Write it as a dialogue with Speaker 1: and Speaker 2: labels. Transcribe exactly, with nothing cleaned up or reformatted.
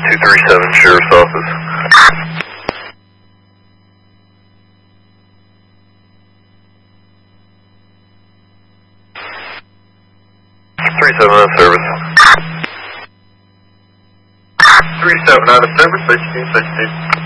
Speaker 1: two three seven, Sheriff's Office. three seven out of service.
Speaker 2: three seven out of service, sixteen sixteen.